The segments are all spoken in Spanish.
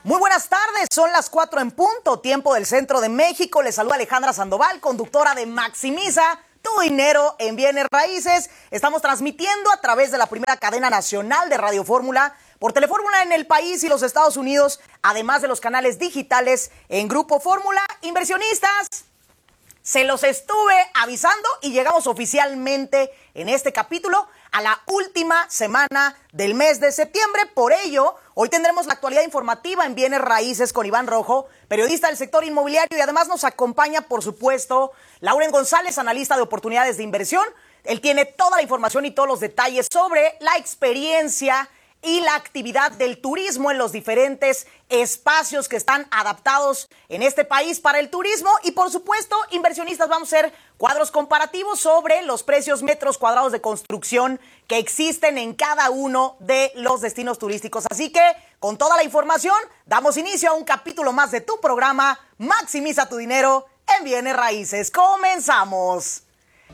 Muy buenas tardes, son las 4 en punto, tiempo del centro de México. Les saluda Alejandra Sandoval, conductora de Maximiza tu dinero en bienes raíces. Estamos transmitiendo a través de la primera cadena nacional de Radio Fórmula, por Telefórmula en el país y los Estados Unidos, además de los canales digitales en Grupo Fórmula. Inversionistas, se los estuve avisando y llegamos oficialmente en este capítulo a la última semana del mes de septiembre. Por ello, hoy tendremos la actualidad informativa en bienes raíces con Iván Rojo, periodista del sector inmobiliario, y además nos acompaña, por supuesto, Lauren González, analista de oportunidades de inversión. Él tiene toda la información y todos los detalles sobre la experiencia y la actividad del turismo en los diferentes espacios que están adaptados en este país para el turismo. Y por supuesto, inversionistas, vamos a hacer cuadros comparativos sobre los precios metros cuadrados de construcción que existen en cada uno de los destinos turísticos. Así que, con toda la información, damos inicio a un capítulo más de tu programa Maximiza tu dinero en bienes raíces. ¡Comenzamos!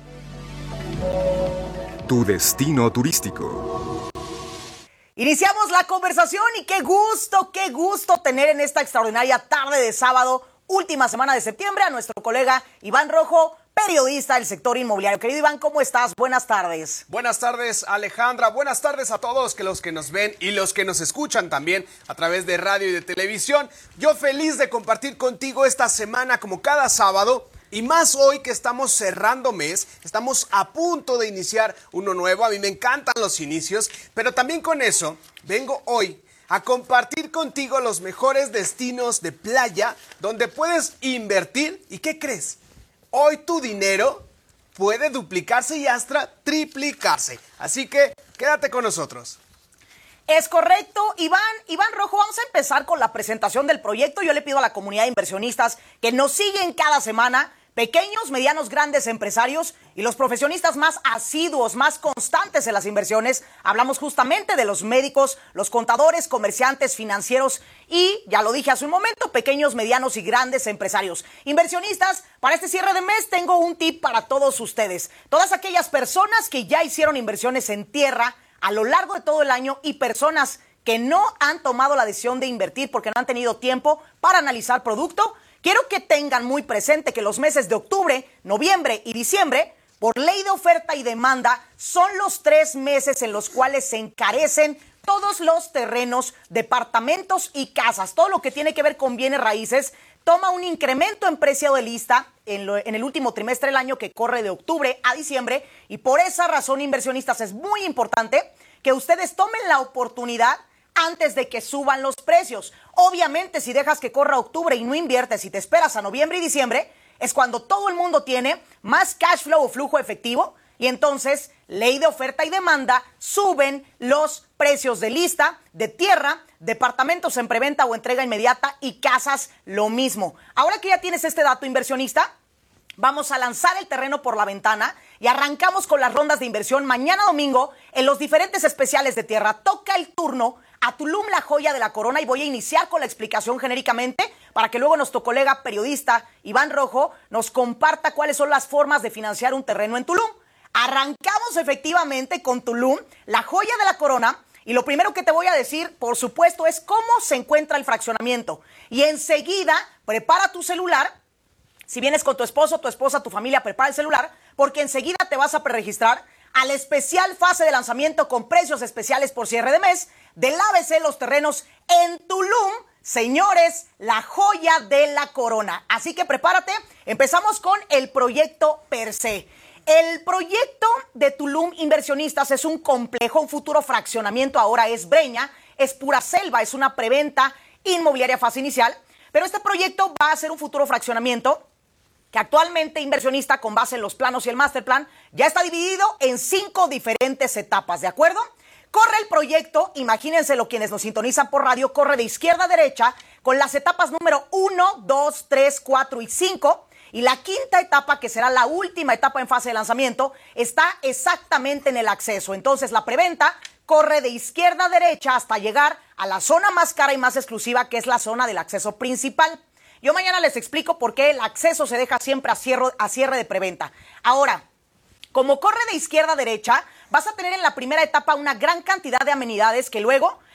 Tu destino turístico. Iniciamos la conversación y qué gusto tener en esta extraordinaria tarde de sábado, última semana de septiembre, a nuestro colega Iván Rojo, periodista del sector inmobiliario. Querido Iván, ¿cómo estás? Buenas tardes. Buenas tardes, Alejandra. Buenas tardes a todos los que nos ven y los que nos escuchan también a través de radio y de televisión. Yo feliz de compartir contigo esta semana como cada sábado. Y más hoy que estamos cerrando mes, estamos a punto de iniciar uno nuevo. A mí me encantan los inicios, pero también con eso vengo hoy a compartir contigo los mejores destinos de playa donde puedes invertir. ¿Y qué crees? Hoy tu dinero puede duplicarse y hasta triplicarse. Así que quédate con nosotros. Es correcto, Iván Rojo, vamos a empezar con la presentación del proyecto. Yo le pido a la comunidad de inversionistas que nos siguen cada semana, pequeños, medianos, grandes empresarios y los profesionistas más asiduos, más constantes en las inversiones. Hablamos justamente de los médicos, los contadores, comerciantes, financieros y, ya lo dije hace un momento, pequeños, medianos y grandes empresarios. Inversionistas, para este cierre de mes tengo un tip para todos ustedes. Todas aquellas personas que ya hicieron inversiones en tierra a lo largo de todo el año y personas que no han tomado la decisión de invertir porque no han tenido tiempo para analizar producto, quiero que tengan muy presente que los meses de octubre, noviembre y diciembre, por ley de oferta y demanda, son los 3 meses en los cuales se encarecen todos los terrenos, departamentos y casas. Todo lo que tiene que ver con bienes raíces toma un incremento en precio de lista en el último trimestre del año que corre de octubre a diciembre. Y por esa razón, inversionistas, es muy importante que ustedes tomen la oportunidad antes de que suban los precios. Obviamente, si dejas que corra octubre y no inviertes y te esperas a noviembre y diciembre, es cuando todo el mundo tiene más cash flow o flujo efectivo y entonces, ley de oferta y demanda, suben los precios de lista, de tierra, departamentos en preventa o entrega inmediata y casas lo mismo. Ahora que ya tienes este dato, inversionista, vamos a lanzar el terreno por la ventana y arrancamos con las rondas de inversión mañana domingo en los diferentes especiales de tierra. Toca el turno a Tulum, la joya de la corona, y voy a iniciar con la explicación genéricamente para que luego nuestro colega periodista Iván Rojo nos comparta cuáles son las formas de financiar un terreno en Tulum. Arrancamos efectivamente con Tulum, la joya de la corona, y lo primero que te voy a decir, por supuesto, es cómo se encuentra el fraccionamiento. Y enseguida, prepara tu celular. Si vienes con tu esposo, tu esposa, tu familia, prepara el celular, porque enseguida te vas a preregistrar al especial fase de lanzamiento con precios especiales por cierre de mes del ABC Los Terrenos en Tulum. Señores, la joya de la corona. Así que prepárate. Empezamos con el proyecto per se. El proyecto de Tulum, inversionistas, es un complejo, un futuro fraccionamiento. Ahora es Breña, es pura selva, es una preventa inmobiliaria fase inicial. Pero este proyecto va a ser un futuro fraccionamiento que actualmente, inversionista, con base en los planos y el master plan, ya está dividido en 5 diferentes etapas, ¿de acuerdo? Corre el proyecto, imagínenselo quienes nos sintonizan por radio, corre de izquierda a derecha con las etapas número 1, 2, 3, 4 y 5. Y la quinta etapa, que será la última etapa en fase de lanzamiento, está exactamente en el acceso. Entonces, la preventa corre de izquierda a derecha hasta llegar a la zona más cara y más exclusiva, que es la zona del acceso principal. Yo mañana les explico por qué el acceso se deja siempre a cierre de preventa. Ahora, como corre de izquierda a derecha, vas a tener en la primera etapa una gran cantidad de amenidades que luego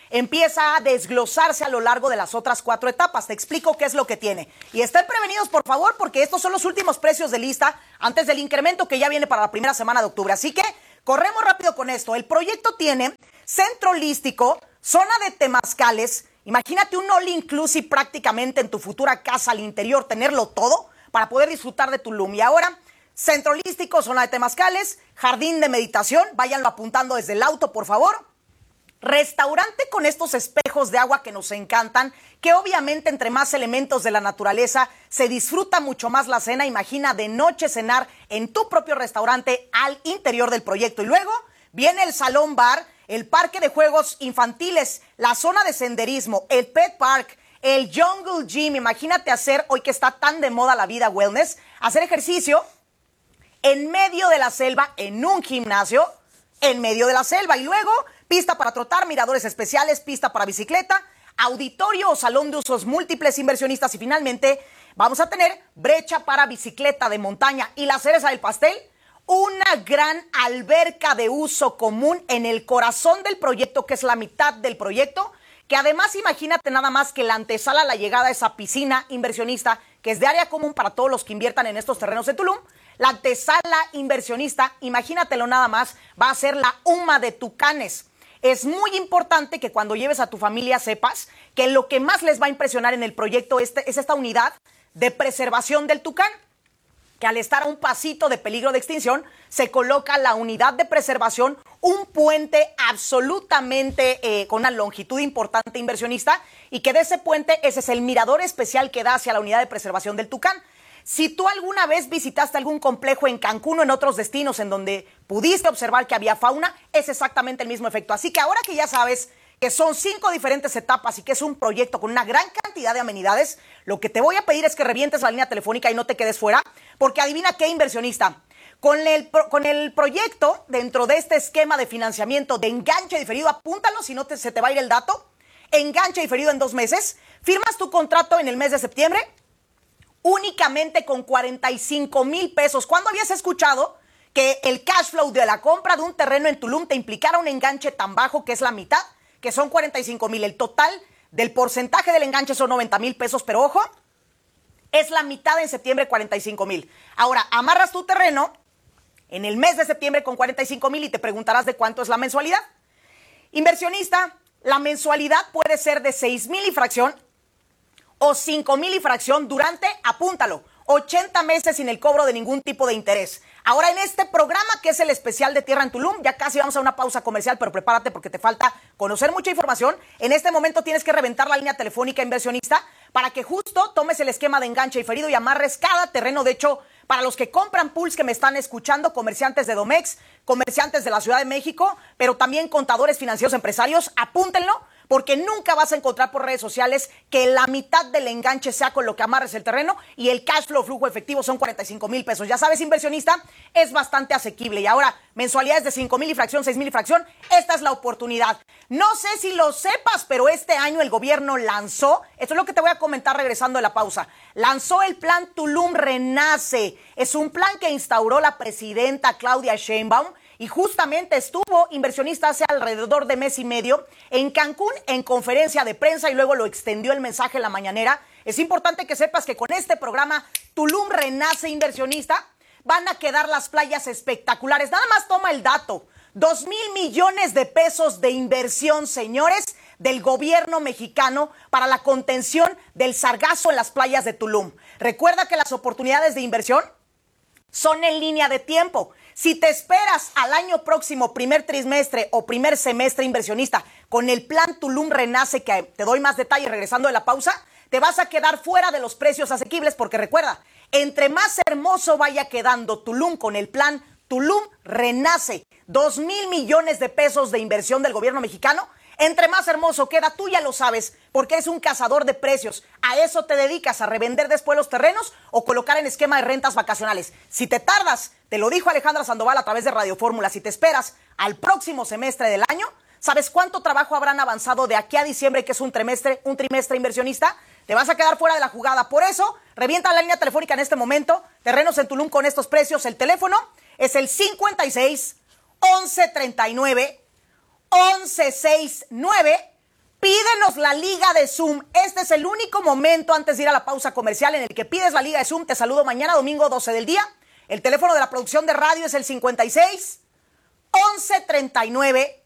empieza a desglosarse a lo largo de las otras 4 etapas. Te explico qué es lo que tiene. Y estén prevenidos, por favor, porque estos son los últimos precios de lista antes del incremento que ya viene para la primera semana de octubre. Así que corremos rápido con esto. El proyecto tiene centro holístico, zona de temazcales. Imagínate un all inclusive prácticamente en tu futura casa al interior, tenerlo todo para poder disfrutar de Tulum. Y ahora, centro holístico, zona de temazcales, jardín de meditación, váyanlo apuntando desde el auto, por favor. Restaurante con estos espejos de agua que nos encantan, que obviamente entre más elementos de la naturaleza se disfruta mucho más la cena. Imagina de noche cenar en tu propio restaurante al interior del proyecto. Y luego viene el salón bar, el parque de juegos infantiles, la zona de senderismo, el pet park, el jungle gym. Imagínate hacer, hoy que está tan de moda la vida wellness, hacer ejercicio en medio de la selva, en un gimnasio, en medio de la selva. Y luego, pista para trotar, miradores especiales, pista para bicicleta, auditorio o salón de usos múltiples, inversionistas. Y finalmente, vamos a tener brecha para bicicleta de montaña. Y la cereza del pastel, una gran alberca de uso común en el corazón del proyecto, que es la mitad del proyecto, que además imagínate nada más que la antesala a la llegada a esa piscina inversionista, que es de área común para todos los que inviertan en estos terrenos de Tulum. La antesala inversionista, imagínatelo nada más, va a ser la UMA de Tucanes. Es muy importante que cuando lleves a tu familia sepas que lo que más les va a impresionar en el proyecto es esta unidad de preservación del tucán, que al estar a un pasito de peligro de extinción, se coloca la unidad de preservación, un puente absolutamente con una longitud importante inversionista, y que de ese puente, ese es el mirador especial que da hacia la unidad de preservación del tucán. Si tú alguna vez visitaste algún complejo en Cancún o en otros destinos en donde pudiste observar que había fauna, es exactamente el mismo efecto. Así que ahora que ya sabes que son 5 diferentes etapas y que es un proyecto con una gran cantidad de amenidades, lo que te voy a pedir es que revientes la línea telefónica y no te quedes fuera, porque adivina qué, inversionista. Con el proyecto, dentro de este esquema de financiamiento de enganche diferido, apúntalo si no se te va a ir el dato, enganche diferido en 2 meses, firmas tu contrato en el mes de septiembre, únicamente con 45,000 pesos. ¿Cuándo habías escuchado que el cash flow de la compra de un terreno en Tulum te implicara un enganche tan bajo, que es la mitad, que son 45,000? El total del porcentaje del enganche son 90,000 pesos, pero ojo, es la mitad en septiembre, 45,000. Ahora, amarras tu terreno en el mes de septiembre con 45,000 y te preguntarás de cuánto es la mensualidad. Inversionista, la mensualidad puede ser de 6,000 y fracción o 5,000 y fracción durante, apúntalo, 80 meses sin el cobro de ningún tipo de interés. Ahora, en este programa, que es el especial de Tierra en Tulum, ya casi vamos a una pausa comercial, pero prepárate porque te falta conocer mucha información. En este momento tienes que reventar la línea telefónica inversionista para que justo tomes el esquema de enganche diferido y amarres cada terreno. De hecho, para los que compran pools que me están escuchando, comerciantes de Domex, comerciantes de la Ciudad de México, pero también contadores financieros, empresarios, apúntenlo, porque nunca vas a encontrar por redes sociales que la mitad del enganche sea con lo que amarres el terreno y el cash flow, flujo efectivo, son 45,000 pesos. Ya sabes, inversionista, es bastante asequible. Y ahora, mensualidades de 5,000 y fracción, 6,000 y fracción, esta es la oportunidad. No sé si lo sepas, pero este año el gobierno lanzó, esto es lo que te voy a comentar regresando de la pausa, lanzó el plan Tulum Renace. Es un plan que instauró la presidenta Claudia Sheinbaum, y justamente estuvo inversionista hace alrededor de mes y medio en Cancún en conferencia de prensa y luego lo extendió el mensaje en la mañanera. Es importante que sepas que con este programa Tulum Renace, inversionista, van a quedar las playas espectaculares. Nada más toma el dato: 2,000 millones de pesos de inversión, señores, del gobierno mexicano para la contención del sargazo en las playas de Tulum. Recuerda que las oportunidades de inversión son en línea de tiempo. Si te esperas al año próximo, primer trimestre o primer semestre, inversionista, con el plan Tulum Renace, que te doy más detalles regresando de la pausa, te vas a quedar fuera de los precios asequibles, porque recuerda, entre más hermoso vaya quedando Tulum con el plan Tulum Renace, 2,000 millones de pesos de inversión del gobierno mexicano, entre más hermoso queda, tú ya lo sabes, porque eres un cazador de precios. A eso te dedicas, a revender después los terrenos o colocar en esquema de rentas vacacionales. Si te tardas, te lo dijo Alejandra Sandoval a través de Radio Fórmula, si te esperas al próximo semestre del año, ¿sabes cuánto trabajo habrán avanzado de aquí a diciembre, que es un trimestre inversionista? Te vas a quedar fuera de la jugada. Por eso, revienta la línea telefónica en este momento. Terrenos en Tulum con estos precios. El teléfono es el 56 11 39 11 69 Pídenos la liga de Zoom. Este es el único momento antes de ir a la pausa comercial en el que pides la liga de Zoom. Te saludo mañana, domingo 12 del día. El teléfono de la producción de radio es el 56 11 39